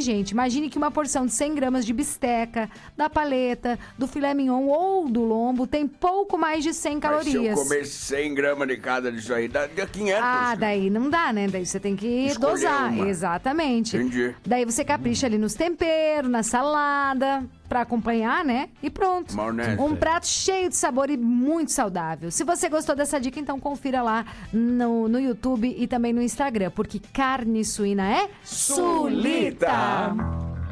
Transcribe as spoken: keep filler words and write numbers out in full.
gente, imagine que uma porção de cem gramas de bisteca, da paleta, do filé mignon ou do lombo tem pouco mais de cem calorias. Mas se eu comer cem gramas de cada disso aí, dá quinhentos. Ah, daí não dá, né? Daí você tem que Escolher dosar. uma. Exatamente. Entendi. Daí você capricha ali nos temperos, na salada, pra acompanhar, né? E pronto. Maionese. Um prato cheio de sabor e muito saudável. Se você gostou dessa dica, então confira lá no, no YouTube e também no Instagram, porque carne suína é Sulita.